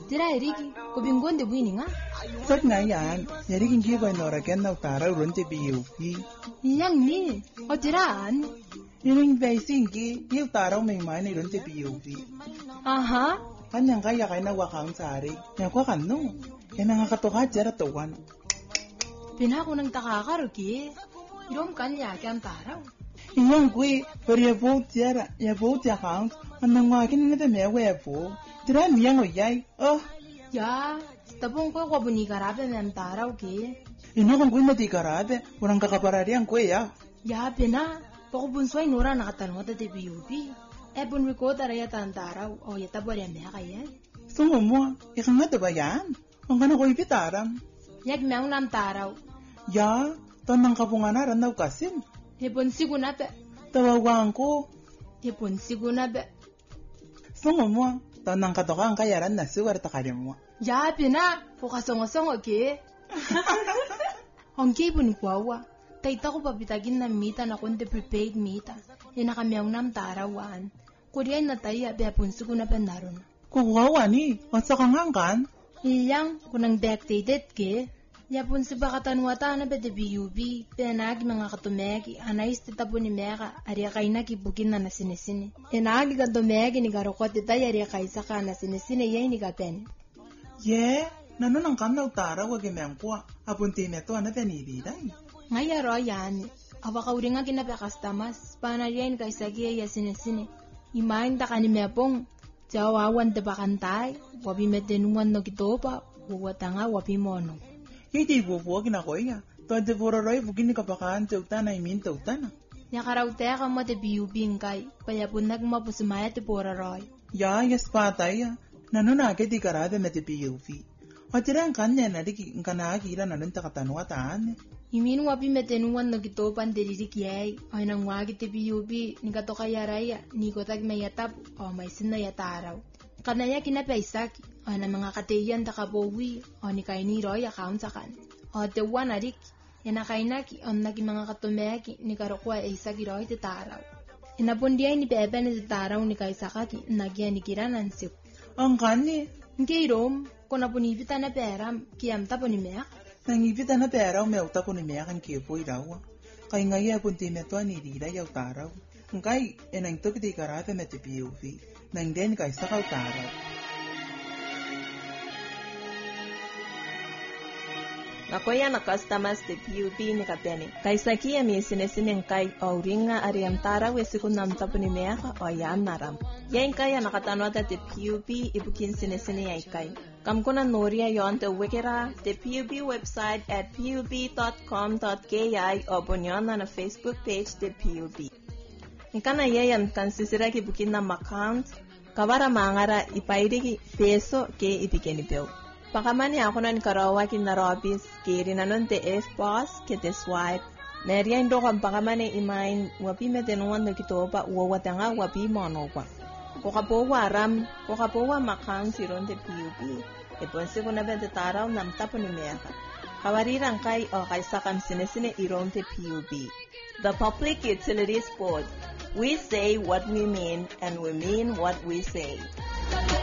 Tira eriki, kubingonde buini nga? Sag na yan, yarigin giba noragen na utara urunte biyufi. Yang ni, o tiraan? Yung besingi, yung utara may mani urunte biyufi. Aha? Kanyang kaya kay na wakang sari, yakwa kano. Yan ang kakatuka jara tuwan. Pinako ng takakaruki. Irom kanya kayang taraw. Iyang gui, pero yabot account, anang wakin na dame webo. Tira niyang oyay, oh. Ya, tapong ko buni karabe ng taraw ki. Inakang gui matikarabe, walang kakaparari ang gui ya. Ya, pina, pakubunsoy nura nakatanong at TPUP. Ebon wiko taraya tan taraw, o yatabo rin mea kaya. Sungo mo, ikang nga diba yan? Ang ka na ko ipitaram. Yag meang nam taraw. Ya, tanang kapunganaran na ukasin. Hebon sigo na be. Tawawang ko. Hebon sigo na be. Sungo mo, tanang katoka ang kayaran na suwar takarim mo. Ya, pina, pukasongo-songo ki. Ang kibon kwawa. Taita ko papitagin na mita na kundi prepaid mita. Inakamiyang nam tarawan. Kuriay na tayo, behapon sigo na be naron. Kukawa ni, wasa kang hangkan? Iyang, kunang backdated ki. Yapon si bakatanwata na bede BUB, penagi mga katumegi, anais titapo ni meka, ariya kay nakibukin na nasinisini. Enagi kantumegi ni garukot itay ariya kay saka nasinisini yay ni kapen. Ye, nanunang kam na utara wag imengkwa, apunti meto na peniliday. Ngayaro yan, awakawri nga kinapakastamas, panariyan kay sagiya ya sinisini. Imaing taka ni mepong, jawawan de bakantay, wabi metenuan no kitopa, wawata nga wabi mono. Hindi bubuwa kinakoy nga. Tuwad pororoy bugin ni kapakaan tawtan ay min tawtan. Nyakarawte ka mo te BUB kay, payapun nagmapusumaya te pororoy. Ya, yes patay ya. Nanunake di karade me te PUV. Watira ang kanya na di kanakila na nun takatanuataan. Imin wapi metenuan nagitopan diririk yay, ay nang wagi te BUB, ni kato kayaraya, ni kotag mayatap, o may sinayataraw. Kanaya kinapaisaki, o na mga kateyan takabowi, o ni kay ni Roy account sakan. O te wanarik, yan na kay naki, o naki mga katumeki, ni karukwa ay isaki Roy te taraw. Inapundiay ni Pepe ni te taraw ni kay sakaki, nagyan ni kiranan sip. Ang kani? Ngay rom, kung napunipita na peram, kiyam tapo ni Mek. Nangipita na pera o mewta po ni Mekan kipo iraw. Kay ngaya punti meto ni Rida yaw taraw. Kay enang to piti karate me te PUV. Nang den kay sakaw taraw. Nakoya na customers de PUB ni kapeni. Kay sakia mi sinesinen kay auringa ariam taraw esikun nam tapo ni Meka o ayam naram. Yan kaya nakatanwata te PUB ibukin sinesinen ay kay. Kamkuna noria yon te wikira te PUB website at pub.com.ki o bunyon na Facebook page te PUB. Nkana yayam kansisira ki bukin na account kawara mangara ipairiki peso ke ipikeni peo. Pakamani ako na nikarawa kinarobis kiri na nun te F-boss ke te swipe. Neriya indo kang pakamani imain wapi metenuan na kitoba uwawatanga wapi monowa. Kukapowa aram, kukapowa makang siron te PUB. Iponsi ko na bete taraw nam tapo ni Meka. Kawarirang kay o kay sakam sinesine iron te PUB. The Public Utilities Board. We say what we mean and we mean what we say.